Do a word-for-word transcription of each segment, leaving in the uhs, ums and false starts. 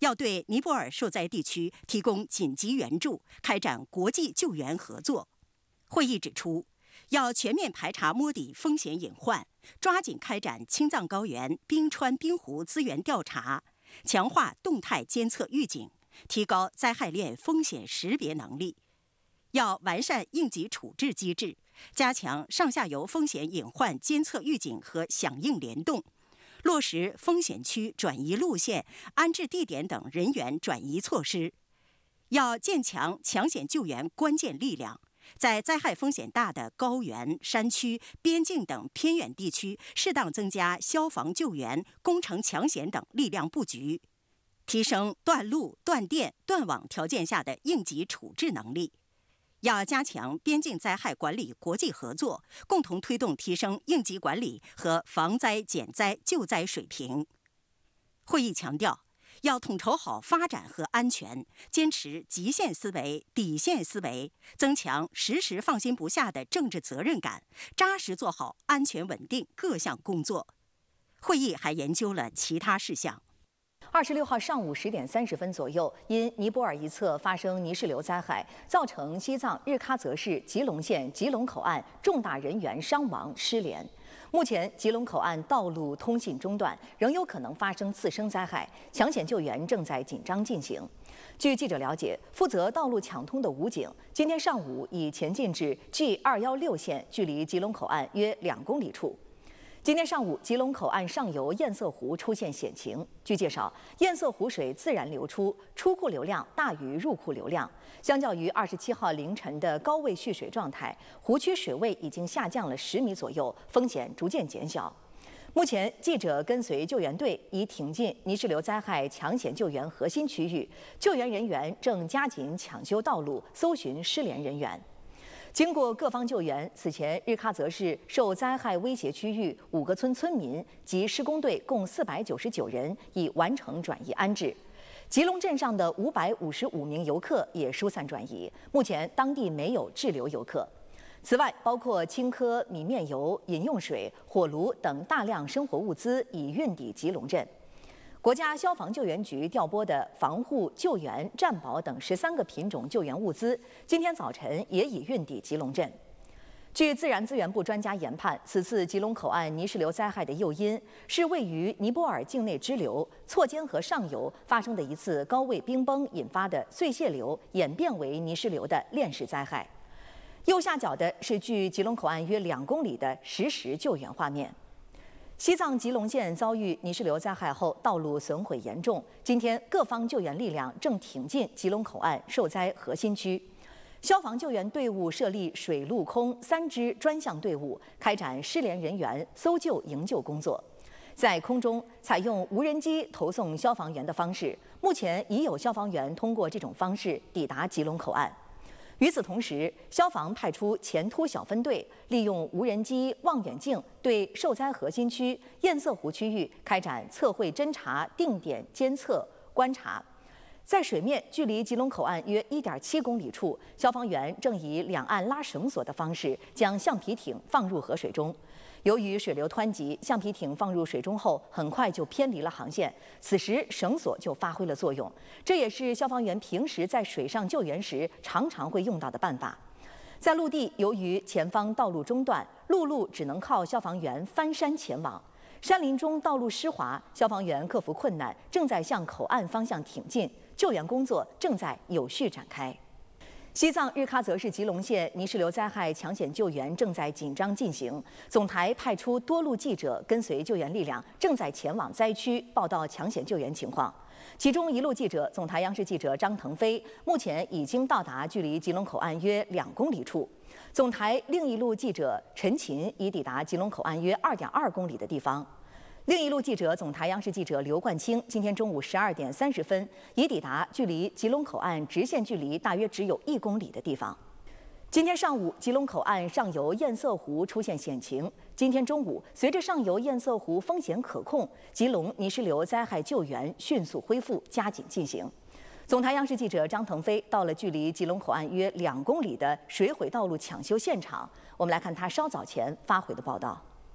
要对尼泊尔受灾地区提供紧急援助，开展国际救援合作。会议指出，要全面排查摸底风险隐患，抓紧开展青藏高原、冰川、冰湖资源调查，强化动态监测预警，提高灾害链风险识别能力。要完善应急处置机制，加强上下游风险隐患监测预警和响应联动，落实风险区转移路线、安置地点等人员转移措施。要建强抢险救援关键力量，在灾害风险大的高原、山区、边境等偏远地区，适当增加消防救援、工程抢险等力量布局，提升断路、断电、断网条件下的应急处置能力。要加强边境灾害管理国际合作，共同推动提升应急管理和防灾减灾救灾水平。会议强调，要统筹好发展和安全，坚持极限思维、底线思维，增强时时放心不下的政治责任感，扎实做好安全稳定各项工作。会议还研究了其他事项。 二十六号上午十点三十分左右，因尼泊尔一侧发生泥石流灾害，造成西藏日喀则市吉隆县吉隆口岸重大人员伤亡失联。目前，吉隆口岸道路通信中断，仍有可能发生次生灾害，抢险救援正在紧张进行。据记者了解，负责道路抢通的武警今天上午已前进至 G 二一六线，距离吉隆口岸约两公里处。今天上午，吉隆口岸上游堰塞湖出现险情。据介绍，堰塞湖水自然流出，出库流量大于入库流量。相较于二十七号凌晨的高位蓄水状态，湖区水位已经下降了十米左右，风险逐渐减小。目前，记者跟随救援队已挺进泥石流灾害抢险救援核心区域，救援人员正加紧抢修道路，搜寻失联人员。经过各方救援，此前日喀则市受灾害威胁区域五个村村民及施工队共四百九十九人已完成转移安置。吉隆镇上的五百五十五名游客也疏散转移，目前当地没有滞留游客。此外，包括青稞、米面油、饮用水、火炉等大量生活物资已运抵吉隆镇。国家消防救援局调拨的防护、救援、战保等十三个品种救援物资，今天早晨也已运抵吉隆镇。据自然资源部专家研判，此次吉隆口岸泥石流灾害的诱因是位于尼泊尔境内支流错间河上游发生的一次高位冰崩引发的碎屑流演变为泥石流的链式灾害。右下角的是距吉隆口岸约两公里的实时救援画面。西藏吉隆县遭遇泥石流灾害后，道路损毁严重。今天，各方救援力量正挺进吉隆口岸受灾核心区。消防救援队伍设立水陆空三支专项队伍，开展失联人员搜救营救工作。在空中采用无人机投送消防员的方式，目前已有消防员通过这种方式抵达吉隆口岸。与此同时，消防派出前突小分队，利用无人机、望远镜对受灾核心区堰塞湖区域开展测绘侦察、定点监测观察。在水面距离吉隆口岸约 一点七公里处，消防员正以两岸拉绳索的方式将橡皮艇放入河水中。由于水流湍急，橡皮艇放入水中后很快就偏离了航线，此时绳索就发挥了作用。这也是消防员平时在水上救援时常常会用到的办法。在陆地，由于前方道路中断，陆路只能靠消防员翻山前往。山林中道路湿滑，消防员克服困难，正在向口岸方向挺进，救援工作正在有序展开。西藏日喀则市吉隆县泥石流灾害抢险救援正在紧张进行，总台派出多路记者跟随救援力量，正在前往灾区报道抢险救援情况。其中一路记者，总台央视记者张腾飞，目前已经到达距离吉隆口岸约两公里处。总台另一路记者陈琴已抵达吉隆口岸约二点二公里的地方。另一路记者，总台央视记者刘冠清，今天中午十二点三十分已抵达距离吉隆口岸直线距离大约只有一公里的地方。今天上午，吉隆口岸上游堰塞湖出现险情。今天中午，随着上游堰塞湖风险可控，吉隆泥石流灾害救援迅速恢复，加紧进行。总台央视记者张腾飞到了距离吉隆口岸约两公里的水毁道路抢修现场，我们来看他稍早前发回的报道。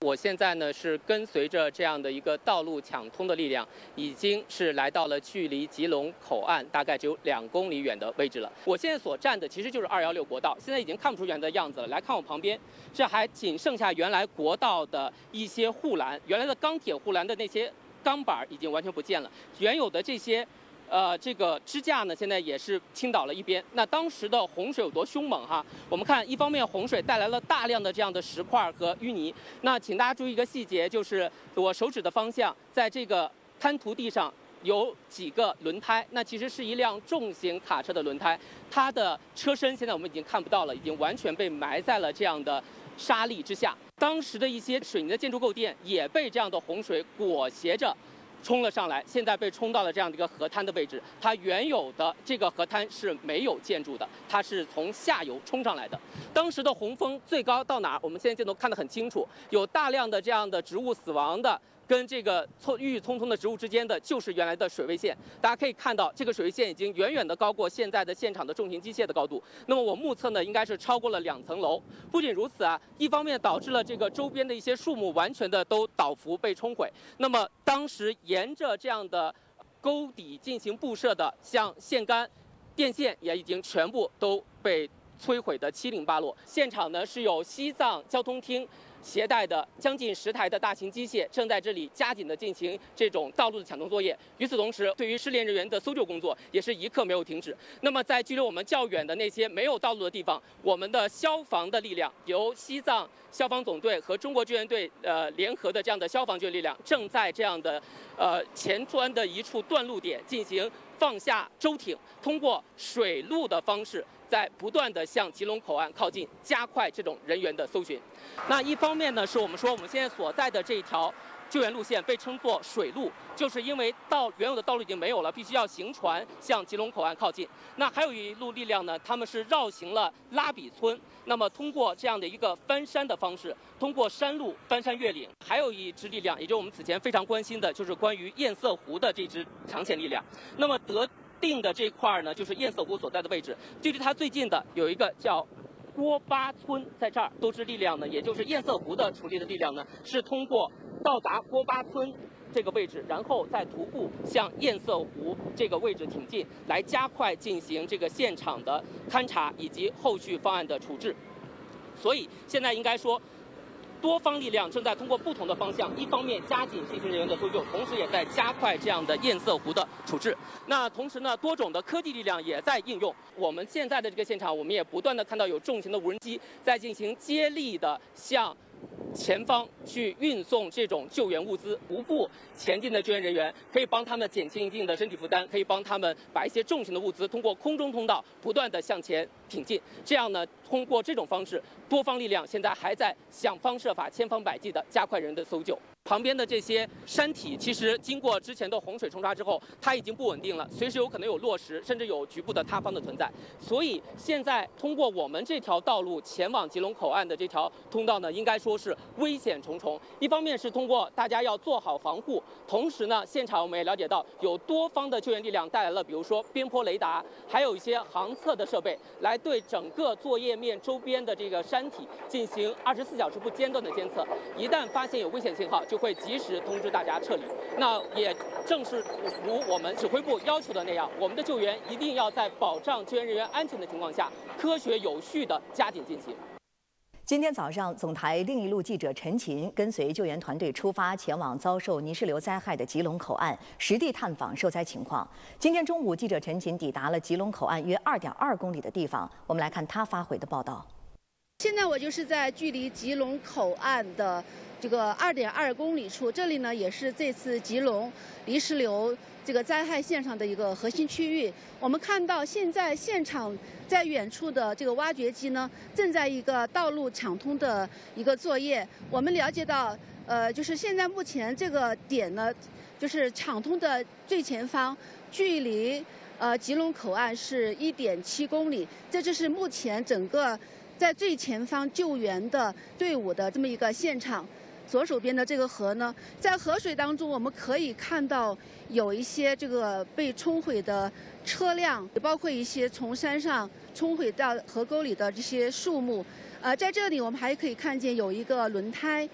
我现在呢是跟随着这样的一个道路抢通的力量，已经是来到了距离吉隆口岸大概只有两公里远的位置了。我现在所站的其实就是二幺六国道，现在已经看不出原来的样子了。来看我旁边，这还仅剩下原来国道的一些护栏，原来的钢铁护栏的那些钢板已经完全不见了，原有的这些。呃，这个支架呢，现在也是倾倒了一边。那当时的洪水有多凶猛哈？我们看，一方面洪水带来了大量的这样的石块和淤泥。那请大家注意一个细节，就是我手指的方向，在这个滩涂地上有几个轮胎，那其实是一辆重型卡车的轮胎，它的车身现在我们已经看不到了，已经完全被埋在了这样的沙砾之下。当时的一些水泥的建筑构件也被这样的洪水裹挟着冲了上来，现在被冲到了这样的一个河滩的位置。它原有的这个河滩是没有建筑的，它是从下游冲上来的。当时的洪峰最高到哪儿？我们现在镜头看得很清楚，有大量的这样的植物死亡的。跟这个郁郁葱葱的植物之间的就是原来的水位线，大家可以看到，这个水位线已经远远的高过现在的现场的重型机械的高度。那么我目测呢，应该是超过了两层楼。不仅如此啊，一方面导致了这个周边的一些树木完全的都倒伏被冲毁。那么当时沿着这样的沟底进行布设的，像线杆、电线也已经全部都被摧毁的七零八落。现场呢是有西藏交通厅携带的将近十台的大型机械正在这里加紧的进行这种道路的抢通作业。与此同时，对于失联人员的搜救工作也是一刻没有停止。那么在距离我们较远的那些没有道路的地方，我们的消防的力量由西藏消防总队和中国救援队呃联合的这样的消防救援力量，正在这样的呃前端的一处断路点进行放下舟艇，通过水路的方式在不断的向吉隆口岸靠近，加快这种人员的搜寻。那一方面呢，是我们说我们现在所在的这一条救援路线被称作水路，就是因为道原有的道路已经没有了，必须要行船向吉隆口岸靠近。那还有一路力量呢，他们是绕行了拉比村，那么通过这样的一个翻山的方式，通过山路翻山越岭。还有一支力量，也就是我们此前非常关心的，就是关于堰塞湖的这支长线力量。那么得定的这块呢，就是堰塞湖所在的位置，距离它最近的有一个叫郭巴村，在这儿都是力量呢，也就是堰塞湖的处理的力量呢，是通过到达郭巴村这个位置，然后再徒步向堰塞湖这个位置挺进，来加快进行这个现场的勘查以及后续方案的处置。所以现在应该说，多方力量正在通过不同的方向，一方面加紧幸存人员的搜救，同时也在加快这样的堰塞湖的处置。那同时呢，多种的科技力量也在应用。我们现在的这个现场，我们也不断的看到有重型的无人机在进行接力的向前方去运送这种救援物资。徒步前进的救援人员可以帮他们减轻一定的身体负担，可以帮他们把一些重型的物资通过空中通道不断的向前挺进。这样呢，通过这种方式，多方力量现在还在想方设法、千方百计的加快人的搜救。旁边的这些山体，其实经过之前的洪水冲刷之后，它已经不稳定了，随时有可能有落石，甚至有局部的塌方的存在。所以现在通过我们这条道路前往吉隆口岸的这条通道呢，应该说是危险重重。一方面是通过大家要做好防护，同时呢，现场我们也了解到有多方的救援力量带来了，比如说边坡雷达，还有一些航测的设备，来对整个作业面周边的这个山体进行二十四小时不间断的监测。一旦发现有危险信号，就会及时通知大家撤离。那也正是如我们指挥部要求的那样，我们的救援一定要在保障救援人员安全的情况下，科学有序的加紧进行。 今天早上，总台另一路记者陈琴跟随救援团队出发，前往遭受泥石流灾害的吉隆口岸，实地探访受灾情况。今天中午，记者陈琴抵达了吉隆口岸约二点二公里的地方，我们来看他发回的报道。 现在我就是在距离吉隆口岸的这个二点二公里处，这里呢也是这次吉隆泥石流这个灾害现场的一个核心区域。我们看到现在现场在远处的这个挖掘机呢，正在一个道路抢通的一个作业。我们了解到，呃，就是现在目前这个点呢，就是抢通的最前方，距离呃吉隆口岸是一点七公里。这就是目前整个在最前方救援的队伍的这么一个现场。左手边的这个河呢，在河水当中我们可以看到有一些这个被冲毁的车辆，也包括一些从山上冲毁到河沟里的这些树木。呃，在这里我们还可以看见有一个轮胎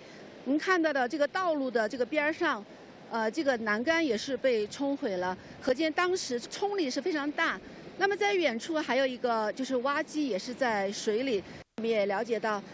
您看到的这个道路的这个边上，呃，这个栏杆也是被冲毁了，可见当时冲力是非常大。那么在远处还有一个就是挖机也是在水里，我们也了解到